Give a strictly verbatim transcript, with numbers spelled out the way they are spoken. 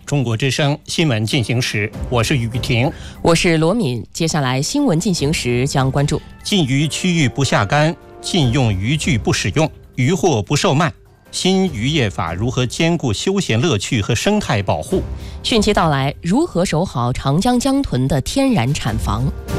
中国之声新闻进行时，我是雨婷， 我是罗敏。接下来新闻进行时将关注： 禁渔区域不下竿，禁用渔具不使用，渔获不售卖。新渔业法如何兼顾休闲乐趣和生态保护？ 汛期到来，如何守好长江江豚的天然产房？